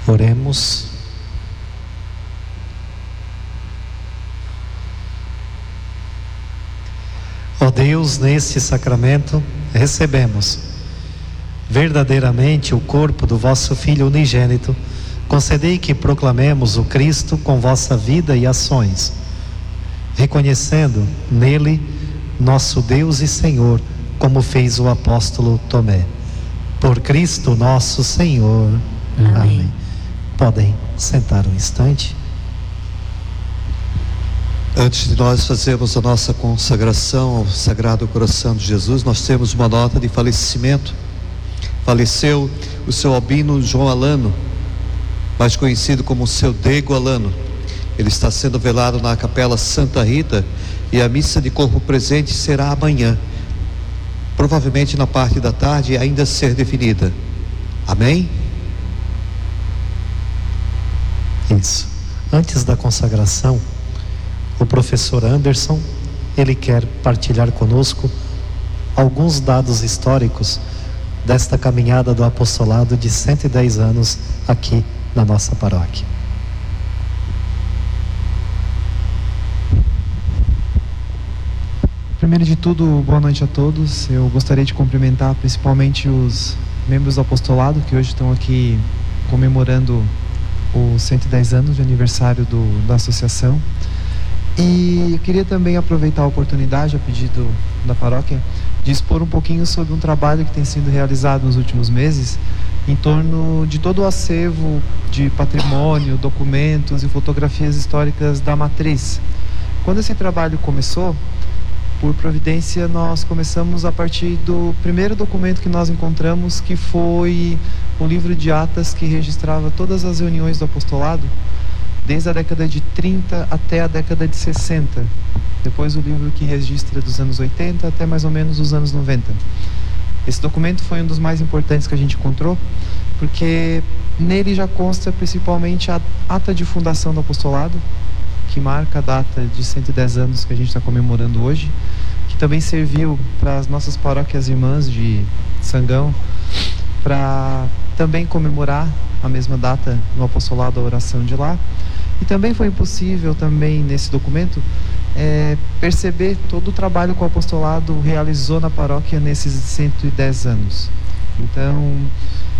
Oremos. Ó Deus, neste sacramento recebemos verdadeiramente o corpo do vosso Filho unigênito. Concedei que proclamemos o Cristo com vossa vida e ações, reconhecendo nele nosso Deus e Senhor, como fez o apóstolo Tomé. Por Cristo nosso Senhor. Amém. Podem sentar um instante. Antes de nós fazermos a nossa consagração ao Sagrado Coração de Jesus, nós temos uma nota de falecimento. Faleceu o seu albino João Alano, mais conhecido como o seu Dego Alano. Ele está sendo velado na Capela Santa Rita e a missa de corpo presente será amanhã, provavelmente na parte da tarde, ainda a ser definida. Amém? Isso. Antes da consagração, o professor Anderson, ele quer partilhar conosco alguns dados históricos desta caminhada do apostolado de 110 anos aqui na nossa paróquia. Primeiro de tudo, boa noite a todos. Eu gostaria de cumprimentar principalmente os membros do apostolado que hoje estão aqui comemorando os 110 anos de aniversário da associação. E eu queria também aproveitar a oportunidade, a pedido da paróquia, de expor um pouquinho sobre um trabalho que tem sido realizado nos últimos meses em torno de todo o acervo de patrimônio, documentos e fotografias históricas da Matriz. Quando esse trabalho começou, por providência, nós começamos a partir do primeiro documento que nós encontramos, que foi o livro de atas que registrava todas as reuniões do apostolado, desde a década de 30 até a década de 60. Depois o livro que registra dos anos 80 até mais ou menos os anos 90. Esse documento foi um dos mais importantes que a gente encontrou, porque nele já consta principalmente a ata de fundação do apostolado, que marca a data de 110 anos que a gente está comemorando hoje, que também serviu para as nossas paróquias irmãs de Sangão, para também comemorar a mesma data no apostolado, a oração de lá. E também foi possível, também nesse documento, perceber todo o trabalho que o apostolado realizou na paróquia nesses 110 anos. Então,